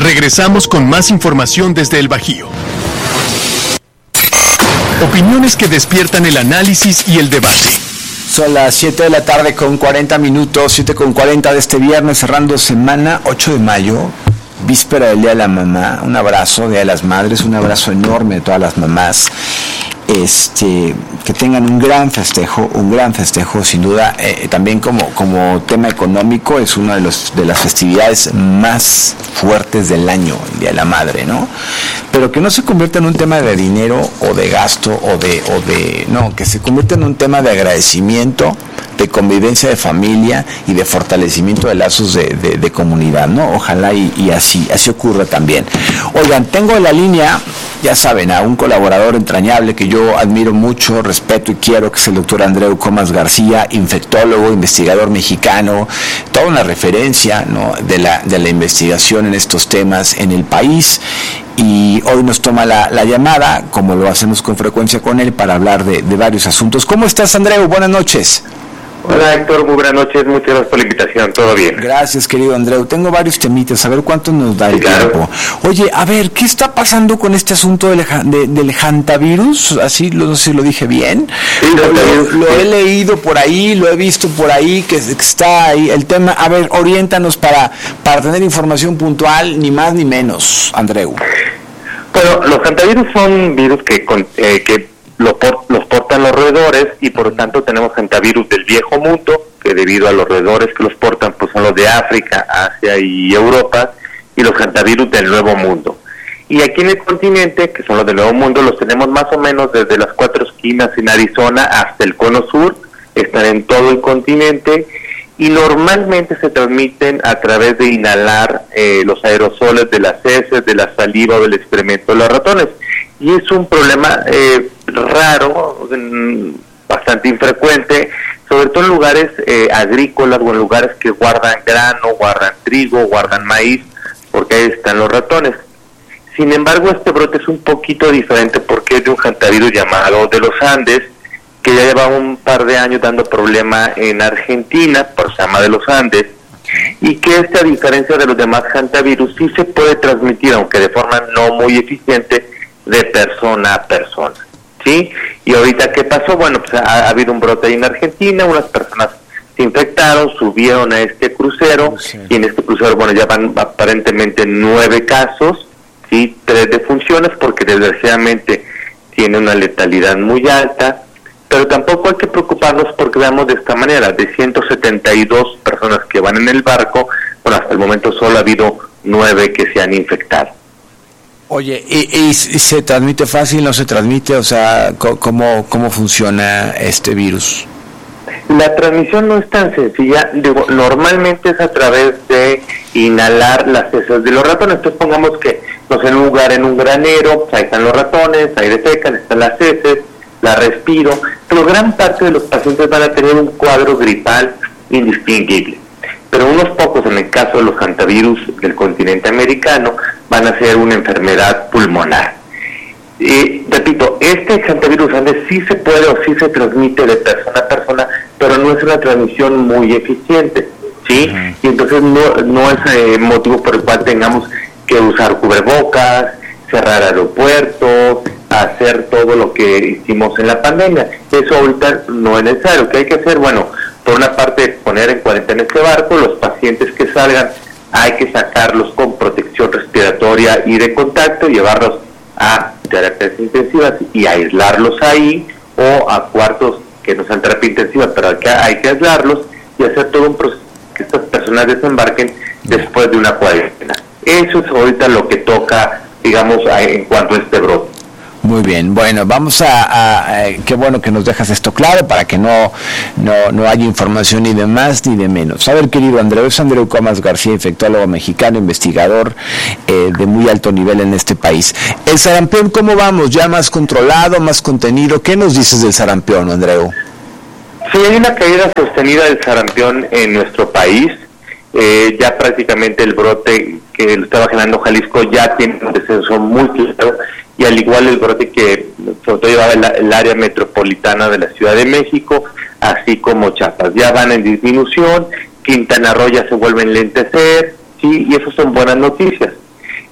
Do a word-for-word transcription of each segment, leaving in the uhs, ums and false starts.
Regresamos con más información desde el Bajío. Opiniones que despiertan el análisis y el debate. Son las siete de la tarde con cuarenta minutos, siete con cuarenta de este viernes, cerrando semana, ocho de mayo, víspera del Día de la Mamá. Un abrazo, Día de las Madres, un abrazo enorme de todas las mamás. Este, que tengan un gran festejo, un gran festejo, sin duda. Eh, también como, como tema económico, es una de, los, de las festividades más fuertes del año, el Día de la Madre, ¿no? Pero que no se convierta en un tema de dinero o de gasto o de, o de, no, que se convierta en un tema de agradecimiento, de convivencia de familia y de fortalecimiento de lazos de, de, de comunidad, ¿no? Ojalá y, y así, así ocurra también. Oigan, tengo en la línea, ya saben, a un colaborador entrañable que yo admiro mucho, respeto y quiero, que es el doctor Andreu Comas García, infectólogo, investigador mexicano, toda una referencia, ¿no?, de la, de la investigación en estos temas en el país. Y hoy nos toma la, la llamada, como lo hacemos con frecuencia con él, para hablar de, de varios asuntos. ¿Cómo estás, Andreu? Buenas noches. Hola, Héctor, muy buenas noches, muchas gracias por la invitación, todo bien. Gracias, querido Andreu. Tengo varios temitas, a ver cuánto nos da el sí, claro. tiempo. Oye, a ver, ¿qué está pasando con este asunto del, de, del hantavirus? Así, no sé si lo dije bien. Sí, lo, lo, lo he leído por ahí, lo he visto por ahí, que, que está ahí el tema. A ver, oriéntanos para, para tener información puntual, ni más ni menos, Andreu. Bueno, los hantavirus son virus que, eh, que Los, por, los portan los roedores y por lo tanto tenemos hantavirus del viejo mundo, que debido a los roedores que los portan pues son los de África, Asia y Europa, y los hantavirus del nuevo mundo. Y aquí en el continente, que son los del nuevo mundo, los tenemos más o menos desde las cuatro esquinas en Arizona hasta el cono sur, están en todo el continente y normalmente se transmiten a través de inhalar eh, los aerosoles de las heces, de la saliva o del excremento de los ratones. Y es un problema eh, raro, bastante infrecuente, sobre todo en lugares eh, agrícolas o en lugares que guardan grano, guardan trigo, guardan maíz, porque ahí están los ratones. Sin embargo, este brote es un poquito diferente porque es de un hantavirus llamado de los Andes, que ya lleva un par de años dando problema en Argentina, por se llama de los Andes, y que este, a diferencia de los demás hantavirus, sí se puede transmitir, aunque de forma no muy eficiente, de persona a persona, ¿sí? Y ahorita, ¿qué pasó? Bueno, pues ha, ha habido un brote ahí en Argentina, unas personas se infectaron, subieron a este crucero, sí. Y en este crucero, bueno, ya van aparentemente nueve casos, ¿sí? Tres defunciones, porque desgraciadamente tiene una letalidad muy alta, pero tampoco hay que preocuparnos porque veamos de esta manera, de ciento setenta y dos personas que van en el barco, bueno, hasta el momento solo ha habido nueve que se han infectado. Oye, ¿y, y se transmite fácil, no se transmite? O sea, ¿cómo, cómo funciona este virus? La transmisión no es tan sencilla. Digo, normalmente es a través de inhalar las heces de los ratones. Entonces pongamos que, no sé, en un lugar, en un granero, pues ahí están los ratones, ahí defecan, están las heces, la respiro, pero gran parte de los pacientes van a tener un cuadro gripal indistinguible. Pero unos pocos, en el caso de los hantavirus del continente americano, van a ser una enfermedad pulmonar. Y repito, este hantavirus Andes sí se puede o sí se transmite de persona a persona, pero no es una transmisión muy eficiente, ¿sí? Uh-huh. Y entonces no, no es eh, motivo por el cual tengamos que usar cubrebocas, cerrar aeropuertos, hacer todo lo que hicimos en la pandemia. Eso ahorita no es necesario. ¿Qué hay que hacer? Bueno, por una parte, poner en cuarentena este barco, los pacientes que salgan hay que sacarlos con protección respiratoria y de contacto, llevarlos a terapias intensivas y aislarlos ahí, o a cuartos que no sean terapia intensiva, pero hay que, hay que aislarlos y hacer todo un proceso que estas personas desembarquen después de una cuarentena. Eso es ahorita lo que toca, digamos, en cuanto a este brote. Muy bien, bueno, vamos a, a, a, qué bueno que nos dejas esto claro para que no, no, no haya información ni de más ni de menos. A ver, querido Andreu, es Andreu Comas García, infectólogo mexicano, investigador eh, de muy alto nivel en este país. El sarampión, ¿cómo vamos? ¿Ya más controlado, más contenido? ¿Qué nos dices del sarampión, Andreu? Sí, hay una caída sostenida del sarampión en nuestro país. Eh, ya prácticamente el brote que lo estaba generando Jalisco ya tiene un descenso muy claro, y al igual el brote que sobre todo llevaba el, el área metropolitana de la Ciudad de México, así como Chiapas, ya van en disminución. Quintana Roo ya se vuelve a enlentecer, sí, y eso son buenas noticias.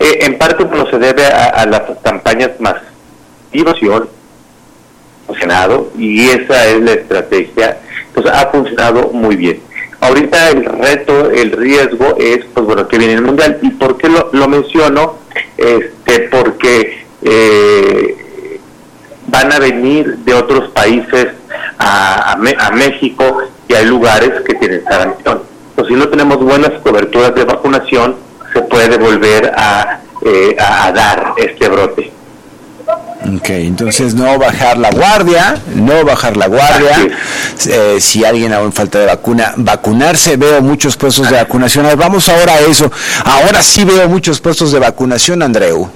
parte bueno, se debe a, a las campañas más diversión, funcionado, y esa es la estrategia. Entonces ha funcionado muy bien. Ahorita el reto, el riesgo es, pues bueno, que viene el Mundial. ¿Y por qué lo, lo menciono? Este, porque eh, van a venir de otros países a, a, a México, y hay lugares que tienen sarampión. Entonces, si no tenemos buenas coberturas de vacunación, se puede volver a, eh, a, a dar este brote. Ok, entonces no bajar la guardia, no bajar la guardia, eh, si alguien aún falta de vacuna, vacunarse. Veo muchos puestos de vacunación. Vamos ahora a eso. Ahora sí veo muchos puestos de vacunación, Andreu.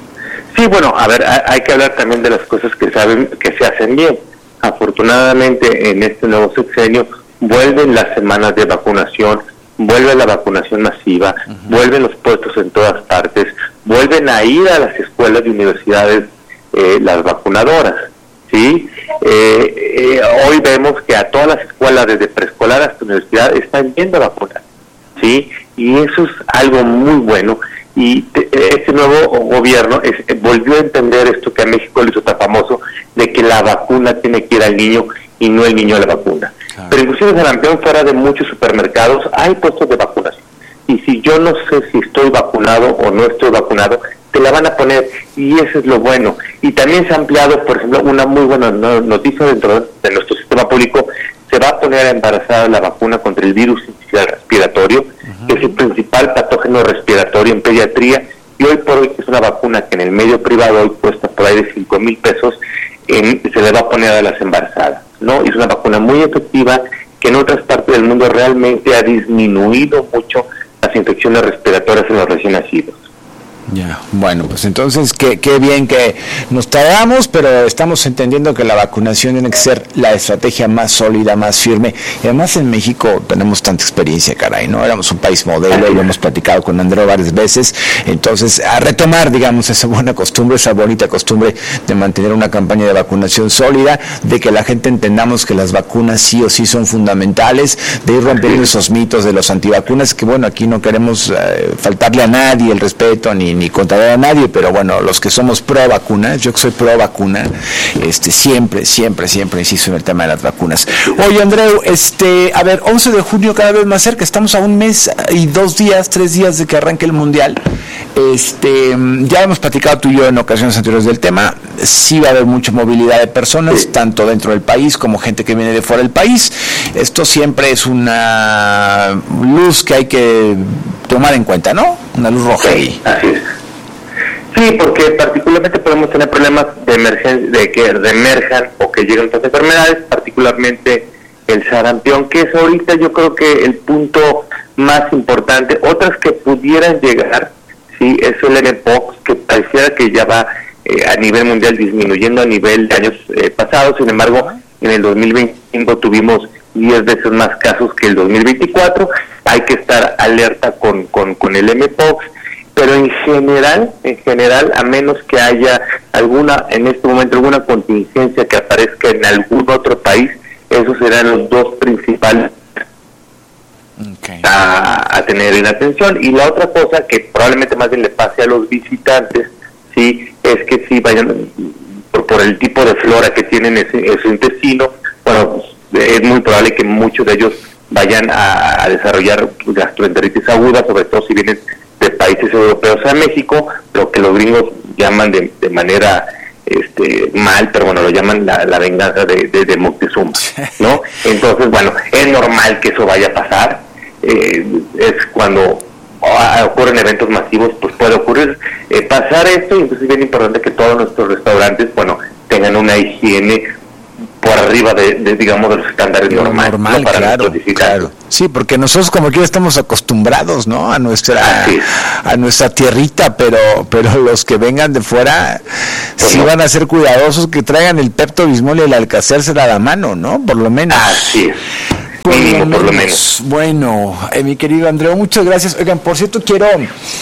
Sí, bueno, a ver, hay que hablar también de las cosas que saben que se hacen bien. Afortunadamente, en este nuevo sexenio vuelven las semanas de vacunación, vuelve la vacunación masiva, uh-huh. vuelven los puestos en todas partes, vuelven a ir a las escuelas y universidades eh, las vacunadoras, ¿sí? Eh, eh, hoy vemos que a todas las escuelas, desde preescolar hasta universidad, están yendo a vacunar, ¿sí? Y eso es algo muy bueno. Y te, este nuevo gobierno es, volvió a entender esto que a México le hizo tan famoso, de que la vacuna tiene que ir al niño y no el niño a la vacuna. Claro. Pero inclusive en sarampión, fuera de muchos supermercados, hay puestos de vacunación. Y si yo no sé si estoy vacunado o no estoy vacunado, te la van a poner, y eso es lo bueno. Y también se ha ampliado, por ejemplo, una muy buena noticia dentro de nuestro sistema público: se va a poner a embarazada la vacuna contra el virus respiratorio, uh-huh. que es el principal patógeno respiratorio en pediatría, y hoy por hoy es una vacuna que en el medio privado hoy cuesta por ahí de cinco mil pesos, en, se le va a poner a las embarazadas, ¿no? Y es una vacuna muy efectiva, que en otras partes del mundo realmente ha disminuido mucho las infecciones respiratorias en los recién nacidos. Ya, bueno, pues entonces qué, qué bien que nos tardamos, pero estamos entendiendo que la vacunación tiene que ser la estrategia más sólida, más firme. Y además en México tenemos tanta experiencia, caray, ¿no? Éramos un país modelo, lo hemos platicado con Andreu varias veces. Entonces, a retomar, digamos, esa buena costumbre, esa bonita costumbre de mantener una campaña de vacunación sólida, de que la gente entendamos que las vacunas sí o sí son fundamentales, de ir rompiendo esos mitos de los antivacunas, que bueno, aquí no queremos eh, faltarle a nadie el respeto, ni ni contrariar a nadie, pero bueno, los que somos pro vacunas, yo que soy pro vacuna, este, siempre, siempre, siempre insisto en el tema de las vacunas. Oye, Andreu, este, a ver, once de junio cada vez más cerca, estamos a un mes y dos días, tres días de que arranque el Mundial. Este, ya hemos platicado tú y yo en ocasiones anteriores del tema, sí va a haber mucha movilidad de personas, sí. tanto dentro del país como gente que viene de fuera del país. Esto siempre es una luz que hay que tomar en cuenta, ¿no? Una luz roja ahí. Así es. Sí, porque particularmente podemos tener problemas de emergencia, de que emerjan o que lleguen otras enfermedades, particularmente el sarampión, que es ahorita yo creo que el punto más importante. Otras que pudieran llegar, sí, es el M-Pox, que pareciera que ya va eh, a nivel mundial disminuyendo a nivel de años eh, pasados. Sin embargo, en el dos mil veinticinco tuvimos diez veces más casos que el dos mil veinticuatro. Hay que estar alerta con, con, con el M-Pox, pero en general, en general, a menos que haya alguna, en este momento, alguna contingencia que aparezca en algún otro país, esos serán los dos principales okay. a, a tener en atención. Y la otra cosa que probablemente más bien le pase a los visitantes, sí, es que si vayan por, por el tipo de flora que tienen ese, ese intestino, bueno, pues, es muy probable que muchos de ellos vayan a, a desarrollar gastroenteritis aguda, sobre todo si vienen de países europeos a México, lo que los gringos llaman de, de manera este mal, pero bueno, lo llaman la, la venganza de, de, de Moctezuma, ¿no? Entonces, bueno, es normal que eso vaya a pasar, eh, es cuando ocurren eventos masivos, pues puede ocurrir, eh, pasar esto, y entonces es bien importante que todos nuestros restaurantes, bueno, tengan una higiene por arriba de, de digamos, de los estándares normales, normal, ¿no? Para claro, claro. Sí, porque nosotros como que ya estamos acostumbrados, ¿no? A nuestra a nuestra tierrita, pero pero los que vengan de fuera pues sí no. van a ser cuidadosos, que traigan el Pepto-Bismol y el Alka-Seltzer a la mano, ¿no? Por lo menos. Así es. Por, Mínimo, lo menos. por lo menos. Bueno, eh, mi querido Andreu, muchas gracias. Oigan, por cierto, quiero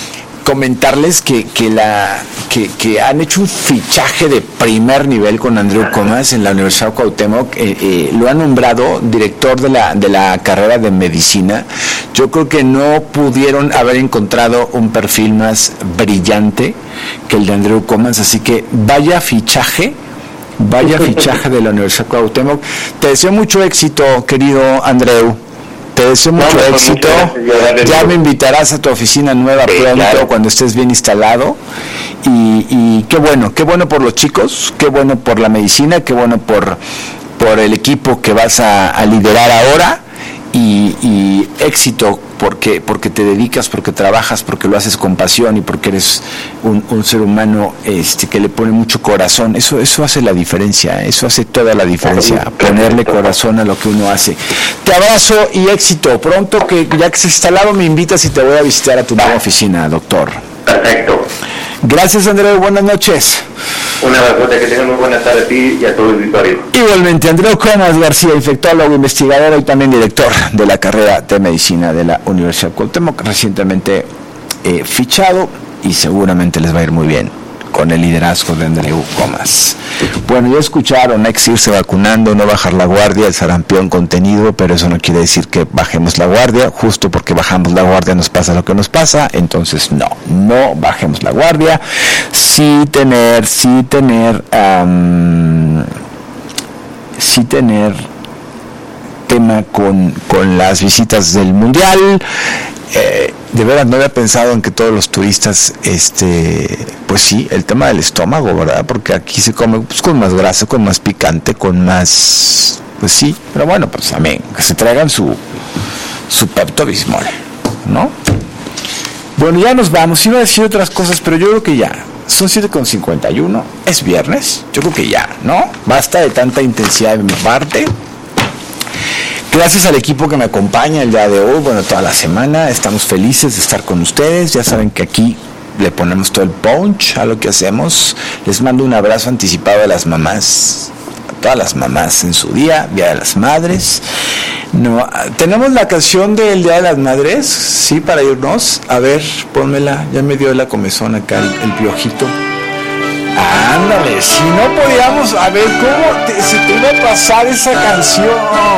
comentarles que, que, la, que, que han hecho un fichaje de primer nivel con Andreu Comas en la Universidad Cuauhtémoc. Eh, eh, lo han nombrado director de la, de la carrera de medicina. Yo creo que no pudieron haber encontrado un perfil más brillante que el de Andreu Comas, así que vaya fichaje. Vaya fichaje de la Universidad Cuauhtémoc. Te deseo mucho éxito, querido Andreu. Te deseo mucho no, éxito. Mucho ya me invitarás a tu oficina nueva sí, pronto, claro. Cuando estés bien instalado. Y, y qué bueno, qué bueno por los chicos, qué bueno por la medicina, qué bueno por, por el equipo que vas a, a liderar ahora. Y, y éxito porque porque te dedicas, porque trabajas, porque lo haces con pasión y porque eres un, un ser humano este que le pone mucho corazón. Eso eso hace la diferencia, eso hace toda la diferencia, ponerle corazón a lo que uno hace. Te abrazo y éxito. Pronto, que ya que se ha instalado, me invitas y te voy a visitar a tu nueva oficina, doctor. Perfecto. Gracias, Andreu. Buenas noches. Un abrazo, que tengan muy buenas tardes a ti y a todo el auditorio. Igualmente, Andreu Comas García, infectólogo, investigador y también director de la carrera de medicina de la Universidad Cuauhtémoc, recientemente eh, fichado, y seguramente les va a ir muy bien con el liderazgo de Andreu Comas. Bueno, ya escucharon, hay que irse vacunando, no bajar la guardia, el sarampión contenido, pero eso no quiere decir que bajemos la guardia. Justo porque bajamos la guardia nos pasa lo que nos pasa, entonces no, no bajemos la guardia. Sí tener, sí tener, um, sí tener tema con, con las visitas del Mundial. Eh, de veras no había pensado en que todos los turistas, este, pues sí, el tema del estómago, ¿verdad? Porque aquí se come pues, con más grasa, con más picante, con más, pues sí, pero bueno, pues también que se traigan su su Pepto-Bismol, ¿no? Bueno, ya nos vamos. Iba a decir otras cosas, pero yo creo que ya. Son siete con cincuenta y uno, es viernes, yo creo que ya, ¿no? Basta de tanta intensidad de mi parte. Gracias al equipo que me acompaña el día de hoy, bueno, toda la semana. Estamos felices de estar con ustedes. Ya saben que aquí le ponemos todo el punch a lo que hacemos. Les mando un abrazo anticipado a las mamás, a todas las mamás en su día, Día de las Madres. No, tenemos la canción del Día de las Madres, sí, para irnos. A ver, pónmela. Ya me dio la comezón acá el, el piojito. Ándale, si no podíamos, a ver, ¿cómo te, se te iba a pasar esa canción?